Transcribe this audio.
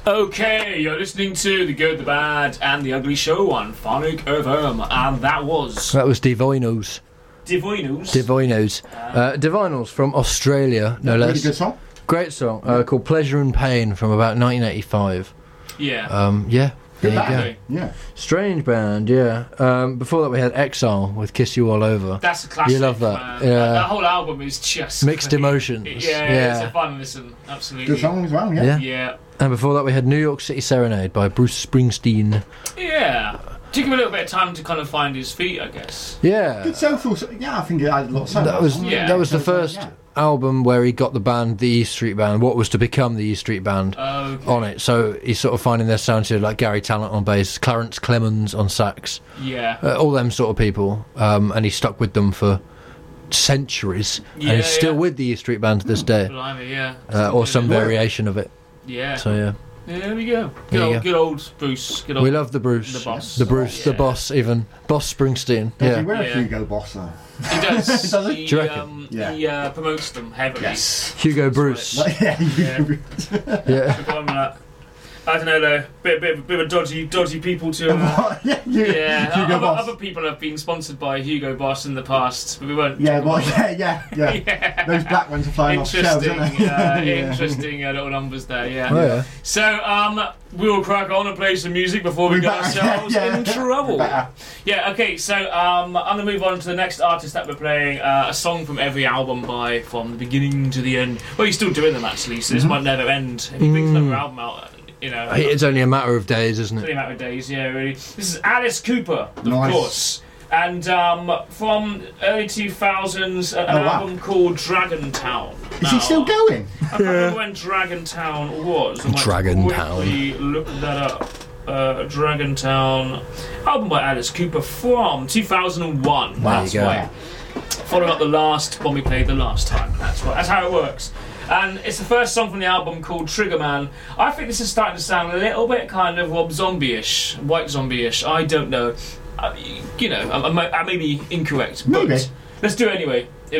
Okay, you're listening to The Good, The Bad and The Ugly Show on Phonic FM, and that was Divinyls. Divinyls. Divinyls from Australia, no less. Really good song. Great song called Pleasure and Pain from about 1985. Yeah. Yeah. Good There you band. go. Yeah. Strange band, yeah. Before that we had Exile with Kiss You All Over. That's a classic. You love that, Man. yeah. That whole album is just Mixed emotions. Yeah, it's a fun listen. Absolutely. Good song as well, yeah. Yeah. Yeah. And before that we had New York City Serenade by Bruce Springsteen. Yeah. Took him a little bit of time to kind of find his feet, I guess. Yeah. Good soulful. Yeah, I think it had a lot of soul. That was Yeah. that was the first album where he got the band, the E Street Band, what was to become the E Street Band, Okay. on it. So he's sort of finding their sound to like Gary Talent on bass, Clarence Clemens on sax, Yeah. all them sort of people, and he stuck with them for centuries, and Yeah, he's still yeah. with the E Street Band to this day, Blimey, yeah. or some variation of it. Yeah. So yeah, There we go. There you go. Good old Bruce. Good old. we love the Bruce, The boss. the Bruce, Yeah. the boss, even Boss Springsteen. Does he Yeah, wear Yeah. a Hugo Boss though? He does. Does he? Do you reckon? He promotes them heavily. Yes. Hugo Bruce. Yeah. Yeah, Forgot about that. I don't know though. Bit of dodgy people to. Yeah. Yeah, Hugo Boss. other people have been sponsored by Hugo Boss in the past, but we won't. Yeah, talk well, about that. yeah. Those black ones are flying off shelves, Interesting, aren't they? interesting little numbers there. Yeah. oh, yeah. So we'll crack on and play some music before we We get better, ourselves yeah. in trouble. Better. Yeah. Okay. So I'm gonna move on to the next artist that we're playing. A song from every album from the beginning to the end. Well, he's still doing them actually, so this might never end. If he brings another album out, you know. It's only a matter of days, isn't Only it? a matter of days, yeah, really. This is Alice Cooper, of Nice. course. And from early 2000s, an wow. album called Dragon Town. Is he still going? I can't remember when Dragon Town was. I might Dragon quickly look that up. Dragon Town. Album by Alice Cooper from 2001. There That's you go. why. Following up the last one we played the last time. That's why. That's how it works. And it's the first song from the album called Trigger Man. I think this is starting to sound a little bit kind of Rob Zombie-ish, White Zombie-ish. I don't know. I may be incorrect, but Maybe. let's do it anyway. Here